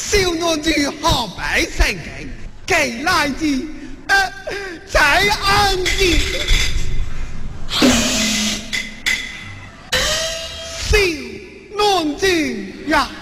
小奴就好百姓给来的在安的小奴子呀。